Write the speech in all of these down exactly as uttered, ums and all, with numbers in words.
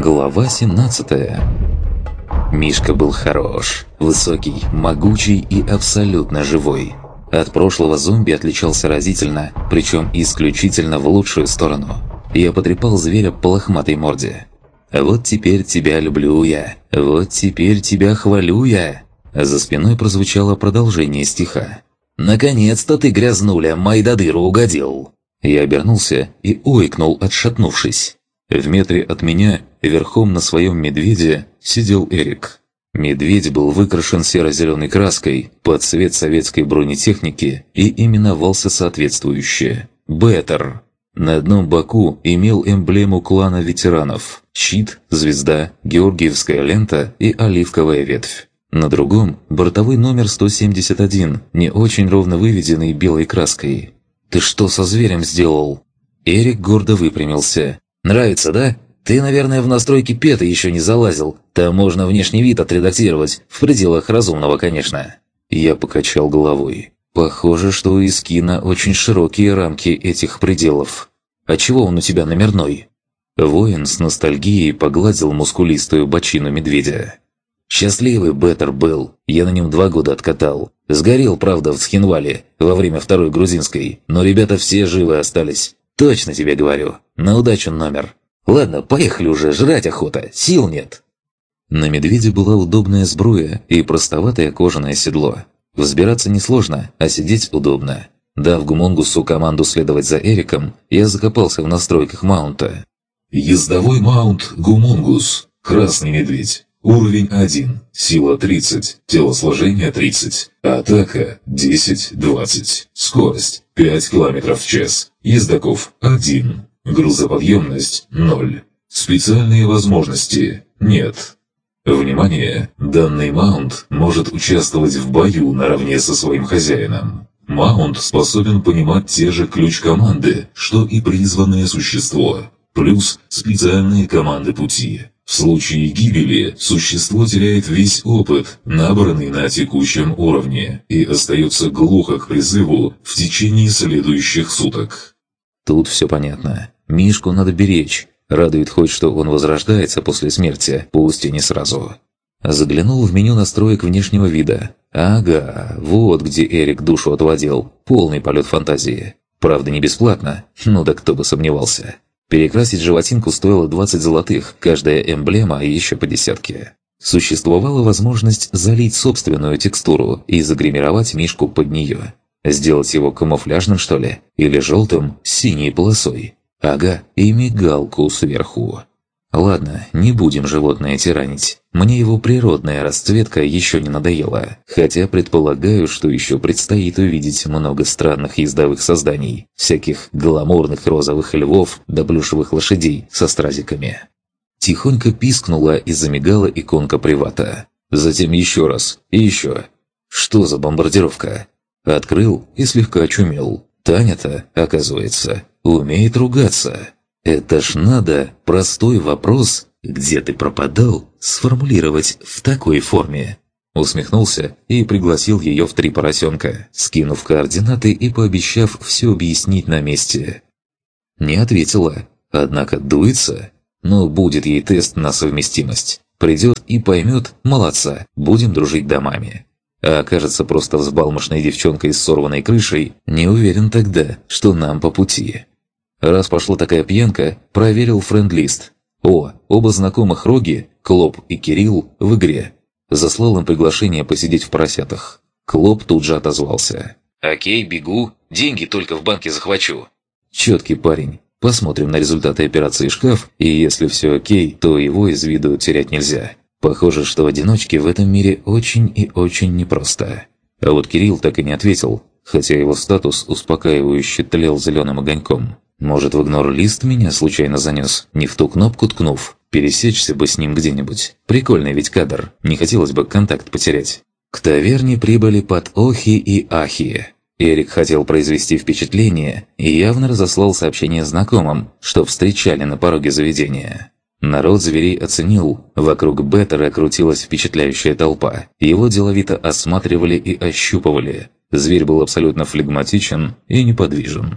Глава семнадцатая. Мишка был хорош, высокий, могучий и абсолютно живой. От прошлого зомби отличался разительно, причем исключительно в лучшую сторону. Я потрепал зверя по лохматой морде. «Вот теперь тебя люблю я, вот теперь тебя хвалю я». За спиной прозвучало продолжение стиха. «Наконец-то ты, грязнуля, Майдадыру угодил!» Я обернулся и ойкнул, отшатнувшись. В метре от меня, верхом на своем медведе, сидел Эрик. Медведь был выкрашен серо-зеленой краской под цвет советской бронетехники и именовался соответствующе «Беттер». На одном боку имел эмблему клана ветеранов – щит, звезда, георгиевская лента и оливковая ветвь. На другом – бортовой номер сто семьдесят один, не очень ровно выведенный белой краской. «Ты что со зверем сделал?» Эрик гордо выпрямился. «Нравится, да? Ты, наверное, в настройки пета еще не залазил. Там можно внешний вид отредактировать, в пределах разумного, конечно». Я покачал головой. Похоже, что у Искина очень широкие рамки этих пределов. «А чего он у тебя номерной?» Воин с ностальгией погладил мускулистую бочину медведя. «Счастливый Беттер был. Я на нем два года откатал. Сгорел, правда, в Схинвале во время Второй Грузинской, но ребята все живы остались. Точно тебе говорю. На удачу номер. Ладно, поехали уже, жрать охота, сил нет». На медведе была удобная сбруя и простоватое кожаное седло. Взбираться несложно, а сидеть удобно. Дав Гумунгусу команду следовать за Эриком, я закопался в настройках маунта. Ездовой маунт Гумунгус. Красный медведь. Уровень один. Сила тридцать. Телосложение тридцать. Атака десять двадцать. Скорость пять километров в час. Ездаков один. Грузоподъемность ноль. Специальные возможности нет. Внимание! Данный маунт может участвовать в бою наравне со своим хозяином. Маунт способен понимать те же ключ-команды, что и призванное существо, плюс специальные команды пути. В случае гибели существо теряет весь опыт, набранный на текущем уровне, и остается глухо к призыву в течение следующих суток. Тут все понятно. Мишку надо беречь. Радует хоть, что он возрождается после смерти, пусть и не сразу. Заглянул в меню настроек внешнего вида. Ага, вот где Эрик душу отводил. Полный полет фантазии. Правда, не бесплатно. Ну да кто бы сомневался. Перекрасить животинку стоило двадцать золотых, каждая эмблема еще по десятке. Существовала возможность залить собственную текстуру и загримировать Мишку под нее. Сделать его камуфляжным, что ли? Или желтым с синей полосой? Ага, и мигалку сверху. Ладно, не будем животное тиранить. Мне его природная расцветка еще не надоела. Хотя предполагаю, что еще предстоит увидеть много странных ездовых созданий. Всяких гламурных розовых львов да плюшевых лошадей со стразиками. Тихонько пискнула и замигала иконка привата. Затем еще раз и еще. Что за бомбардировка? Открыл и слегка очумел. Таня-то, оказывается, умеет ругаться. Это ж надо простой вопрос «Где ты пропадал?» сформулировать в такой форме. Усмехнулся и пригласил ее в три поросенка, скинув координаты и пообещав все объяснить на месте. Не ответила, однако дуется. Но будет ей тест на совместимость. Придет и поймет, молодца, будем дружить домами. А окажется просто взбалмошной девчонкой с сорванной крышей, не уверен тогда, что нам по пути. Раз пошла такая пьянка, проверил френд-лист. О, оба знакомых Роги, Клоп и Кирилл, в игре. Заслал им приглашение посидеть в поросятах. Клоп тут же отозвался. «Окей, бегу. Деньги только в банке захвачу». Четкий парень. Посмотрим на результаты операции «Шкаф», и если все окей, то его из виду терять нельзя. Похоже, что одиночке в этом мире очень и очень непросто. А вот Кирилл так и не ответил, хотя его статус успокаивающе тлел зеленым огоньком. Может, в игнор-лист меня случайно занес, не в ту кнопку ткнув? Пересечься бы с ним где-нибудь. Прикольный ведь кадр, не хотелось бы контакт потерять. К таверне прибыли под охи и ахи. Эрик хотел произвести впечатление и явно разослал сообщение знакомым, что встречали на пороге заведения. Народ зверей оценил, вокруг Беттера крутилась впечатляющая толпа. Его деловито осматривали и ощупывали. Зверь был абсолютно флегматичен и неподвижен.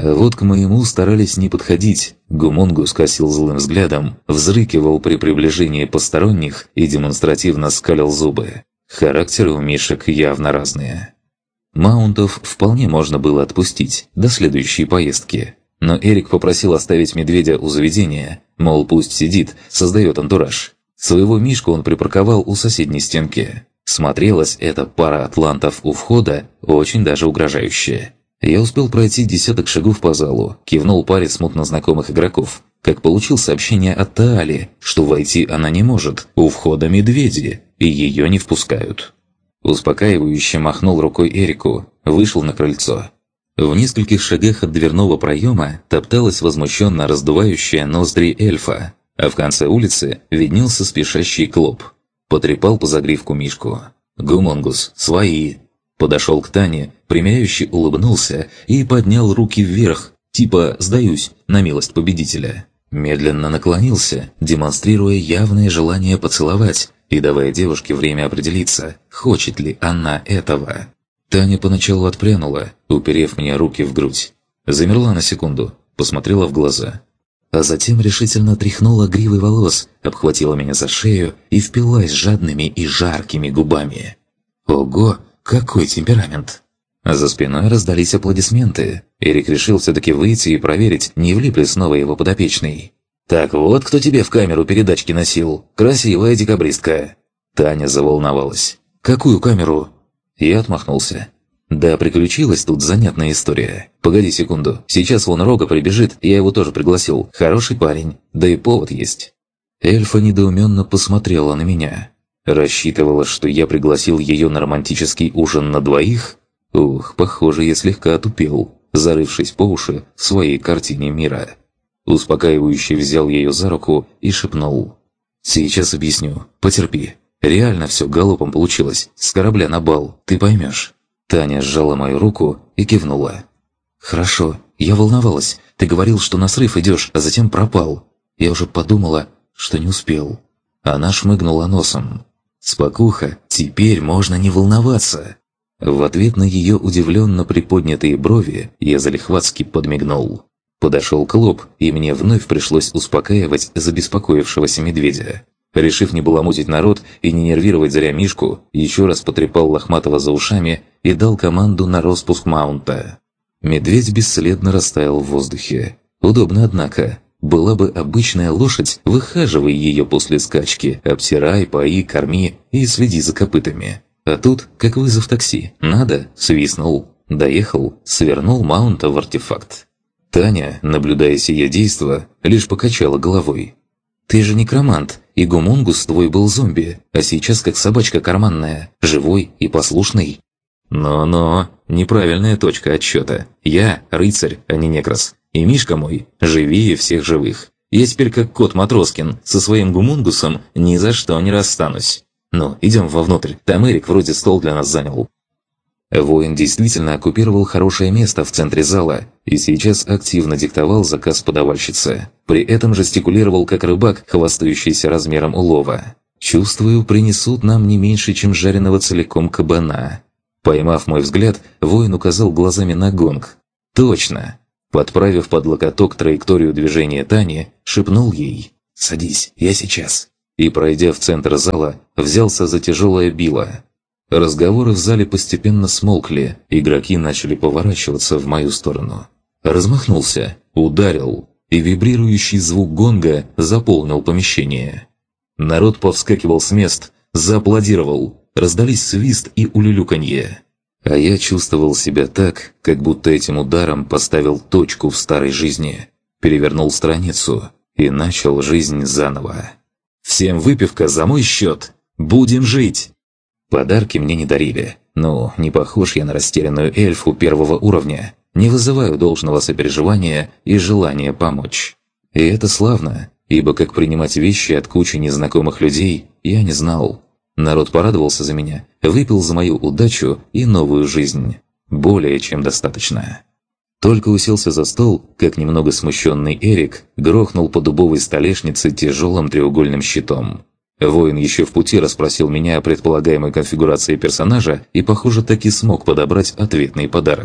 А вот к моему старались не подходить. Гумунгус косил злым взглядом, взрыкивал при приближении посторонних и демонстративно скалил зубы. Характеры у мишек явно разные. Маунтов вполне можно было отпустить до следующей поездки. Но Эрик попросил оставить медведя у заведения, мол, пусть сидит, создает антураж. Своего мишку он припарковал у соседней стенки. Смотрелась эта пара атлантов у входа очень даже угрожающе. Я успел пройти десяток шагов по залу, кивнул паре смутно знакомых игроков, как получил сообщение от Таали, что войти она не может, у входа медведи, и ее не впускают. Успокаивающе махнул рукой Эрику, вышел на крыльцо. В нескольких шагах от дверного проема топталась возмущенно раздувающая ноздри эльфа, а в конце улицы виднелся спешащий Клоп. Потрепал по загривку мишку. «Гумунгус, свои!» Подошел к Тане, примиряюще улыбнулся и поднял руки вверх, типа «сдаюсь» на милость победителя. Медленно наклонился, демонстрируя явное желание поцеловать и давая девушке время определиться, хочет ли она этого. Таня поначалу отпрянула, уперев мне руки в грудь. Замерла на секунду, посмотрела в глаза. А затем решительно тряхнула гривой волос, обхватила меня за шею и впилась жадными и жаркими губами. Ого, какой темперамент! А за спиной раздались аплодисменты. Эрик решил все-таки выйти и проверить, не влип ли снова его подопечный. «Так вот, кто тебе в камеру передачки носил? Красивая декабристка!» Таня заволновалась. «Какую камеру?» Я отмахнулся. «Да, приключилась тут занятная история. Погоди секунду, сейчас вон Рога прибежит, я его тоже пригласил. Хороший парень, да и повод есть». Эльфа недоуменно посмотрела на меня. Рассчитывала, что я пригласил ее на романтический ужин на двоих? Ух, похоже, я слегка отупел, зарывшись по уши в своей картине мира. Успокаивающе взял ее за руку и шепнул. «Сейчас объясню, потерпи. Реально все галопом получилось, с корабля на бал, ты поймешь». Таня сжала мою руку и кивнула. «Хорошо, я волновалась. Ты говорил, что на срыв идешь, а затем пропал. Я уже подумала, что не успел». Она шмыгнула носом. «Спокуха, теперь можно не волноваться». В ответ на ее удивленно приподнятые брови я залихватски подмигнул. Подошел Клоп, и мне вновь пришлось успокаивать забеспокоившегося медведя. Решив не баламутить народ и не нервировать зря Мишку, еще раз потрепал Лохматого за ушами и дал команду на распуск маунта. Медведь бесследно растаял в воздухе. Удобно, однако. Была бы обычная лошадь, выхаживай ее после скачки, обтирай, пои, корми и следи за копытами. А тут, как вызов такси. Надо, свистнул. Доехал, свернул маунта в артефакт. Таня, наблюдая сие действо, лишь покачала головой. «Ты же некромант, и Гумунгус твой был зомби, а сейчас как собачка карманная, живой и послушный». «Но-но, неправильная точка отсчета. Я рыцарь, а не некрас. И Мишка мой живее всех живых. Я теперь как кот Матроскин, со своим Гумунгусом ни за что не расстанусь. Ну, идем вовнутрь, там Эрик вроде стол для нас занял». Воин действительно оккупировал хорошее место в центре зала и сейчас активно диктовал заказ подавальщице. При этом жестикулировал как рыбак, хвастающийся размером улова. «Чувствую, принесут нам не меньше, чем жареного целиком кабана». Поймав мой взгляд, воин указал глазами на гонг. «Точно!» Подправив под локоток траекторию движения Тани, шепнул ей «Садись, я сейчас». И, пройдя в центр зала, взялся за тяжелое било. Разговоры в зале постепенно смолкли, игроки начали поворачиваться в мою сторону. Размахнулся, ударил, и вибрирующий звук гонга заполнил помещение. Народ повскакивал с мест, зааплодировал, раздались свист и улюлюканье. А я чувствовал себя так, как будто этим ударом поставил точку в старой жизни, перевернул страницу и начал жизнь заново. «Всем выпивка за мой счет! Будем жить!» Подарки мне не дарили. Ну, не похож я на растерянную эльфу первого уровня. Не вызываю должного сопереживания и желания помочь. И это славно, ибо как принимать вещи от кучи незнакомых людей, я не знал. Народ порадовался за меня, выпил за мою удачу и новую жизнь. Более чем достаточно. Только уселся за стол, как немного смущенный Эрик грохнул по дубовой столешнице тяжелым треугольным щитом. Воин еще в пути расспросил меня о предполагаемой конфигурации персонажа и, похоже, таки смог подобрать ответный подарок.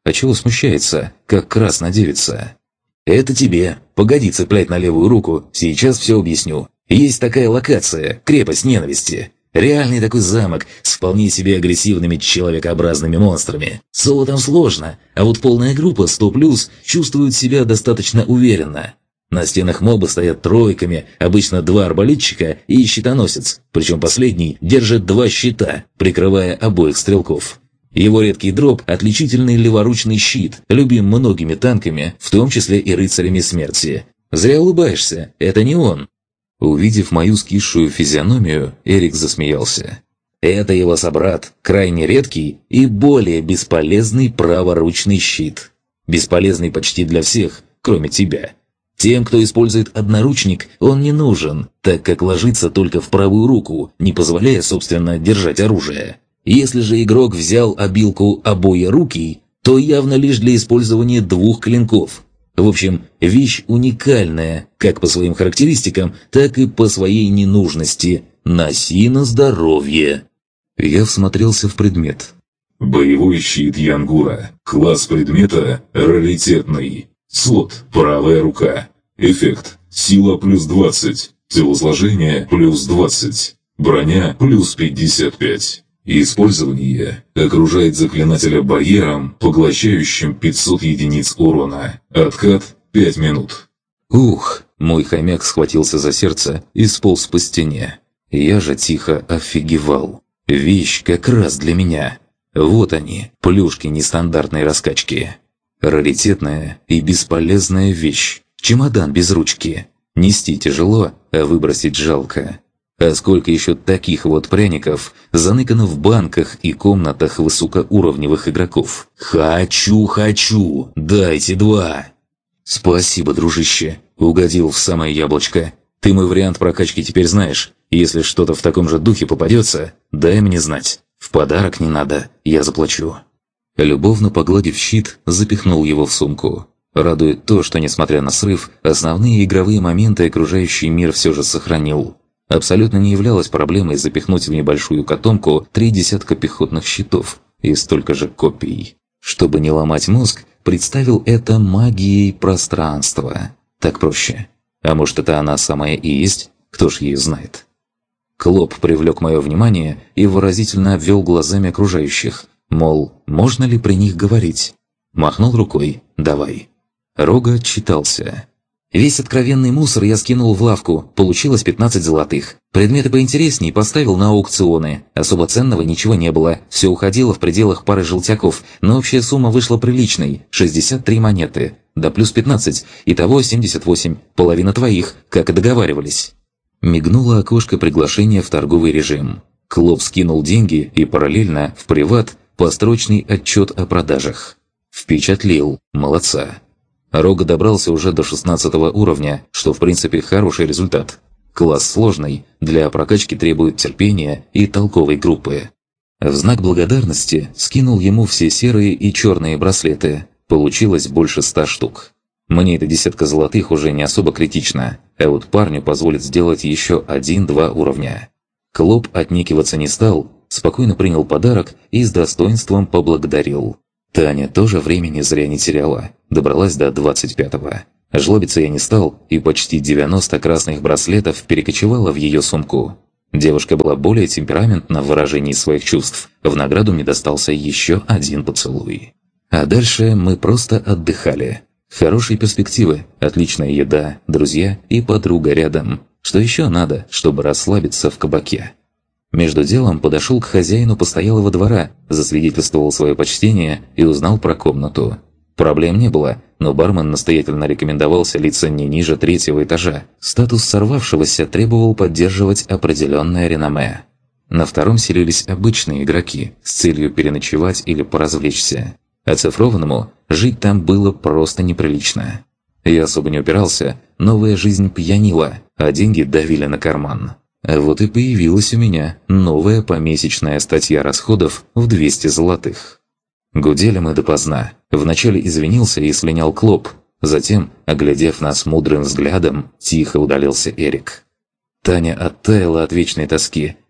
А чего смущается, как красно девица? «Это тебе. Погоди цеплять на левую руку, сейчас все объясню. Есть такая локация, крепость ненависти. Реальный такой замок с вполне себе агрессивными человекообразными монстрами. Соло там сложно, а вот полная группа сто плюс чувствует себя достаточно уверенно. На стенах мобы стоят тройками, обычно два арбалетчика и щитоносец, причем последний держит два щита, прикрывая обоих стрелков. Его редкий дроп – отличительный леворучный щит, любим многими танками, в том числе и рыцарями смерти. Зря улыбаешься, это не он». Увидев мою скисшую физиономию, Эрик засмеялся. «Это его собрат, крайне редкий и более бесполезный праворучный щит. Бесполезный почти для всех, кроме тебя. Тем, кто использует одноручник, он не нужен, так как ложится только в правую руку, не позволяя, собственно, держать оружие. Если же игрок взял обилку обоерукий, то явно лишь для использования двух клинков. В общем, вещь уникальная, как по своим характеристикам, так и по своей ненужности. Носи на здоровье». Я всмотрелся в предмет. Боевой щит Янгура. Класс предмета раритетный. Слот правая рука. Эффект сила плюс двадцать. Телосложение плюс двадцать. Броня плюс пятьдесят пять. Использование окружает заклинателя барьером, поглощающим пятьсот единиц урона. Откат пять минут. Ух, мой хомяк схватился за сердце и сполз по стене. Я же тихо офигевал. Вещь как раз для меня. Вот они, плюшки нестандартной раскачки. Раритетная и бесполезная вещь. Чемодан без ручки. Нести тяжело, а выбросить жалко. А сколько еще таких вот пряников заныкано в банках и комнатах высокоуровневых игроков? Хочу, хочу! Дайте два! Спасибо, дружище, угодил в самое яблочко. Ты мой вариант прокачки теперь знаешь. Если что-то в таком же духе попадется, дай мне знать. В подарок не надо, я заплачу. Любовно погладив щит, запихнул его в сумку. Радует то, что, несмотря на срыв, основные игровые моменты окружающий мир все же сохранил. Абсолютно не являлось проблемой запихнуть в небольшую котомку три десятка пехотных щитов и столько же копий. Чтобы не ломать мозг, представил это магией пространства. Так проще. А может, это она самая и есть? Кто ж ее знает? Клоп привлек мое внимание и выразительно обвел глазами окружающих. Мол, можно ли при них говорить? Махнул рукой. Давай. Рога отчитался. Весь откровенный мусор я скинул в лавку, получилось пятнадцать золотых. Предметы поинтересней поставил на аукционы. Особо ценного ничего не было, все уходило в пределах пары желтяков, но общая сумма вышла приличной – шестьдесят три монеты. Да плюс пятнадцать, итого семьдесят восемь, половина твоих, как и договаривались. Мигнуло окошко приглашения в торговый режим. Клоп скинул деньги и параллельно, в приват, построчный отчет о продажах. Впечатлил, молодца. Рога добрался уже до шестнадцатого уровня, что в принципе хороший результат. Класс сложный, для прокачки требует терпения и толковой группы. В знак благодарности скинул ему все серые и черные браслеты. Получилось больше ста штук. Мне эта десятка золотых уже не особо критична, а вот парню позволит сделать еще один-два уровня. Клоп отнекиваться не стал, спокойно принял подарок и с достоинством поблагодарил. Таня тоже времени зря не теряла, добралась до двадцать пятого. Жлобиться я не стал, и почти девяносто красных браслетов перекочевало в ее сумку. Девушка была более темпераментна в выражении своих чувств, в награду мне достался еще один поцелуй. А дальше мы просто отдыхали. Хорошие перспективы, отличная еда, друзья и подруга рядом. Что еще надо, чтобы расслабиться в кабаке? Между делом подошел к хозяину постоялого двора, засвидетельствовал свое почтение и узнал про комнату. Проблем не было, но бармен настоятельно рекомендовал селиться не ниже третьего этажа. Статус сорвавшегося требовал поддерживать определенное реноме. На втором селились обычные игроки с целью переночевать или поразвлечься. Оцифрованному жить там было просто неприлично. Я особо не упирался, новая жизнь пьянила, а деньги давили на карман. А вот и появилась у меня новая помесячная статья расходов в двести золотых. Гудели мы допоздна. Вначале извинился и слинял Клоп. Затем, оглядев нас мудрым взглядом, тихо удалился Эрик. Таня оттаяла от вечной тоски.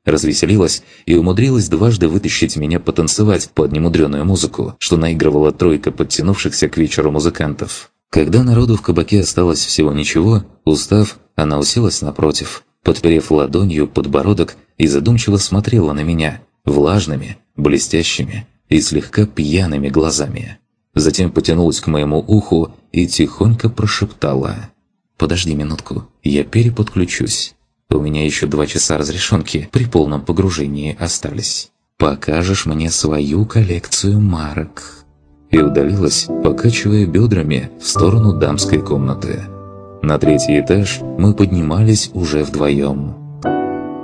развеселилась и умудрилась дважды вытащить меня потанцевать под немудреную музыку, что наигрывала тройка подтянувшихся к вечеру музыкантов. Когда народу в кабаке осталось всего ничего, устав, она уселась напротив, подперев ладонью подбородок и задумчиво смотрела на меня влажными, блестящими и слегка пьяными глазами. Затем потянулась к моему уху и тихонько прошептала: «Подожди минутку, я переподключусь. У меня еще два часа разрешенки при полном погружении остались. Покажешь мне свою коллекцию марок». И удалилась, покачивая бедрами в сторону дамской комнаты. На третий этаж мы поднимались уже вдвоем.